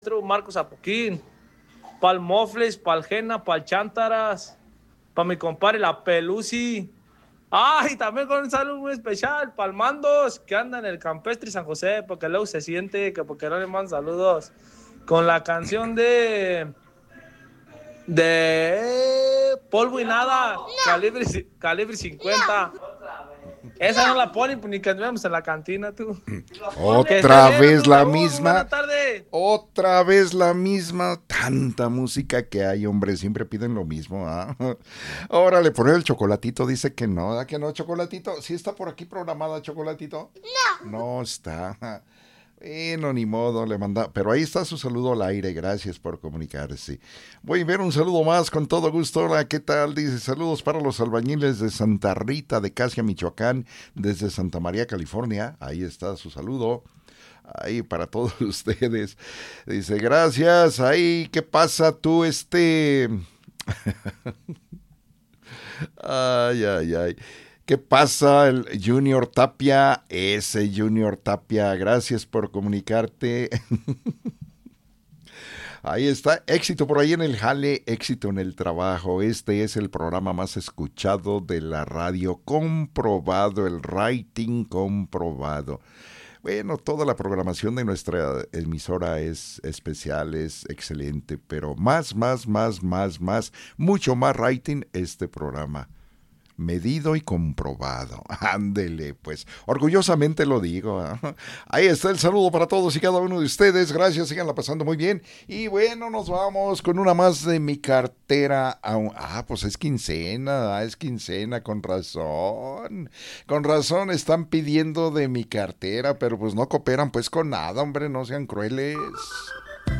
Marcos Apoquín, pa'l Mofles, pa'l Jena, pa'l Chántaras, pa' mi compadre la Pelusi. Y también con un saludo muy especial pa'l Mandos, que anda en el Campestre San José, porque luego se siente que porque no le mandan saludos. Con la canción de Polvo y Nada, calibre 50. Esa no la ponen ni que andemos en la cantina, tú. Otra vez la misma. Buena tarde. Otra vez la misma. Tanta música que hay, hombre. Siempre piden lo mismo. Órale, poner el chocolatito. Dice que no. ¿Da que no, chocolatito? ¿Sí está por aquí programada, chocolatito? No. No está. Bueno, ni modo, le manda. Pero ahí está su saludo al aire. Gracias por comunicarse. Voy a ver un saludo más con todo gusto. Hola, ¿qué tal? Dice, saludos para los albañiles de Santa Rita de Casia, Michoacán, desde Santa María, California. Ahí está su saludo. Ahí para todos ustedes. Dice, gracias. Ahí, ¿qué pasa tú, Ay, ay, ay. ¿Qué pasa, el Junior Tapia? Ese Junior Tapia, gracias por comunicarte. Ahí está, éxito por ahí en el jale, éxito en el trabajo. Este es el programa más escuchado de la radio, comprobado, el rating comprobado. Bueno, toda la programación de nuestra emisora es especial, es excelente, pero mucho más rating este programa. Medido y comprobado. Ándele, pues. Orgullosamente lo digo. Ahí está el saludo para todos y cada uno de ustedes. Gracias, síganla pasando muy bien. Y bueno, nos vamos con una más de mi cartera. Pues es quincena, con razón. Con razón están pidiendo de mi cartera, pero pues no cooperan pues con nada, hombre, no sean crueles.